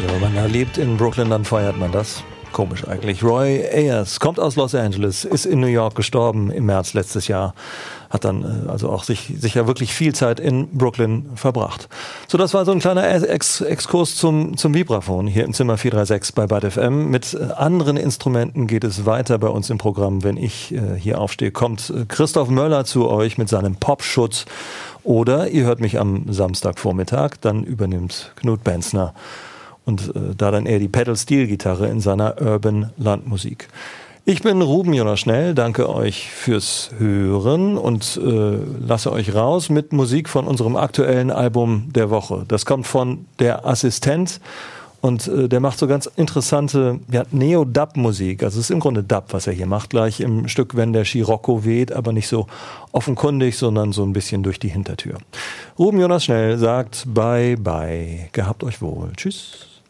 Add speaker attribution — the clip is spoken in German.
Speaker 1: Ja, wenn man da lebt in Brooklyn, dann feiert man das. Komisch eigentlich. Roy Ayers kommt aus Los Angeles, ist in New York gestorben im März letztes Jahr, hat dann also auch sicher wirklich viel Zeit in Brooklyn verbracht. So, das war so ein kleiner Exkurs zum Vibraphon hier im Zimmer 436 bei Bad FM. Mit anderen Instrumenten geht es weiter bei uns im Programm. Wenn ich hier aufstehe, kommt Christoph Möller zu euch mit seinem Popschutz. Oder ihr hört mich am Samstagvormittag, dann übernimmt Knut Benzner. Und da dann eher die Pedal-Steel-Gitarre in seiner Urban-Landmusik. Ich bin Ruben Jonas Schnell, danke euch fürs Hören und lasse euch raus mit Musik von unserem aktuellen Album der Woche. Das kommt von Der Assistent und der macht so ganz interessante Neo-Dub-Musik. Also es ist im Grunde Dub, was er hier macht, gleich im Stück Wenn der Scirocco weht, aber nicht so offenkundig, sondern so ein bisschen durch die Hintertür. Ruben Jonas Schnell sagt Bye Bye, gehabt euch wohl. Tschüss.